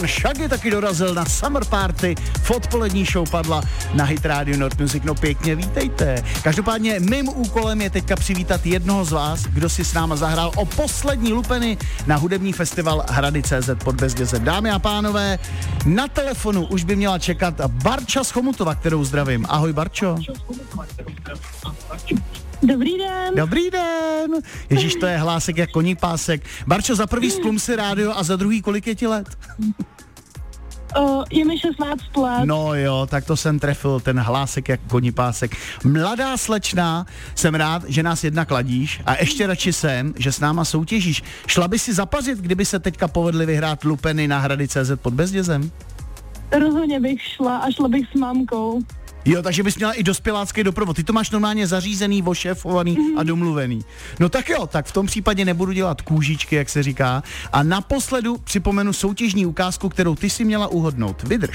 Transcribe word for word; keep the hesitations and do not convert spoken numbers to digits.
Pan Shaggy taky dorazil na Summer Party, v odpolední show padla na Hit Radio Nord Music, no pěkně vítejte. Každopádně mým úkolem je teďka přivítat jednoho z vás, kdo si s náma zahrál o poslední lupeny na hudební festival Hrady tečka cé zet pod Bezdězem. Dámy a pánové, na telefonu už by měla čekat Barča z Chomutova, kterou zdravím. Ahoj Barčo. Dobrý den. Dobrý den. Ježíš, to je hlásek jak koní pásek. Barčo, za prvý stlum si rádio a za druhý kolik je ti let? Uh, je mi šestnáct let. No jo, tak to jsem trefil, ten hlásek jak koní pásek. Mladá slečná, jsem rád, že nás jednak ladíš a ještě radši jsem, že s náma soutěžíš. Šla by si zapařit, kdyby se teďka povedli vyhrát lupeny na Hrady tečka cé zet pod Bezdězem? Rozhodně bych šla a šla bych s mámkou. Jo, takže bys měla i dospělácký doprovod. Ty to máš normálně zařízený, ošéfovaný mm. a domluvený. No tak jo, tak v tom případě nebudu dělat kůžičky, jak se říká. A naposledu připomenu soutěžní ukázku, kterou ty si měla uhodnout. Vydrž.